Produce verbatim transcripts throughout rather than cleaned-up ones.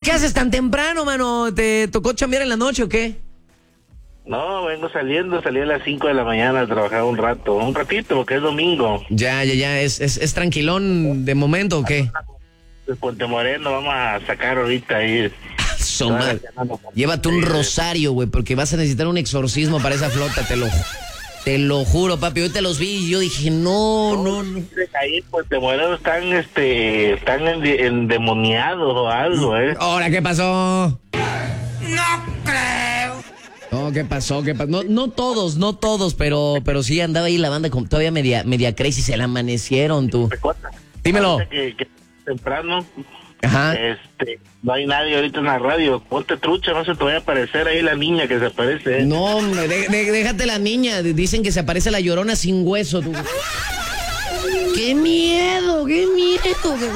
qué haces tan temprano, mano? ¿Te tocó chambear en la noche o qué? No, vengo saliendo, salí a las cinco de la mañana a trabajar un rato, un ratito, porque es domingo. Ya, ya, ya, ¿es, es, es tranquilón de momento o qué? De Puente Moreno vamos a sacar ahorita ahí. So mal. Llévate un rosario, güey, porque vas a necesitar un exorcismo para esa flota, te lo te lo juro, papi. Hoy te los vi y yo dije, no, no, no. Ahí en Puente Moreno están, este, están endemoniados o algo, ¿eh? ¿Ahora qué pasó? No creo. No, ¿qué pasó? ¿Qué pasó? No, no todos, no todos, pero, pero sí andaba ahí la banda con todavía media, media crazy, se la amanecieron, tú. Dímelo. Que, que temprano. Ajá. Este, no hay nadie ahorita en la radio. Ponte trucha, no se te vaya a aparecer ahí la niña que se aparece. ¿eh? No, hombre, de, de, déjate la niña. Dicen que se aparece la Llorona sin hueso, tú. ¡Qué miedo! ¡Qué miedo!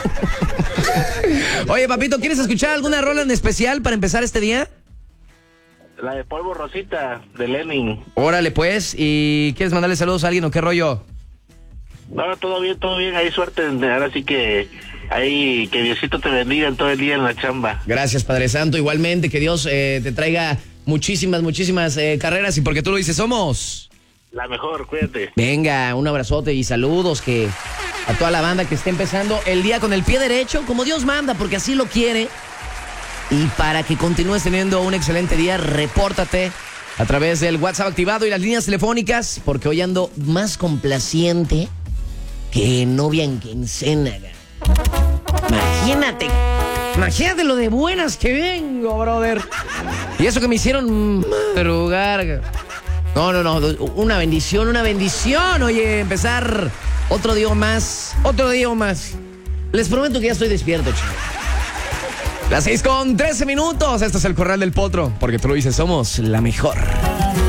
Oye, papito, ¿quieres escuchar alguna rola en especial para empezar este día? La de Polvo Rosita, de Lenin. Órale, pues. ¿Y quieres mandarle saludos a alguien o qué rollo? No, todo bien, todo bien. Hay suerte. Ahora sí que... Ahí, que Diosito te bendiga en todo el día en la chamba. Gracias, Padre Santo. Igualmente, que Dios eh, te traiga muchísimas, muchísimas eh, carreras. Y porque tú lo dices, somos... La mejor, cuídate. Venga, un abrazote y saludos que a toda la banda que esté empezando el día con el pie derecho, como Dios manda, porque así lo quiere. Y para que continúes teniendo un excelente día, repórtate a través del WhatsApp activado y las líneas telefónicas, porque hoy ando más complaciente que novia en quincena. Imagínate, imagínate lo de buenas que vengo, brother. Y eso que me hicieron madrugar. No, no, no, una bendición, una bendición. Oye, empezar otro día más, otro día más. Les prometo que ya estoy despierto, chicos. Las seis con trece minutos. Este es el Corral del Potro, porque tú lo dices, somos la mejor.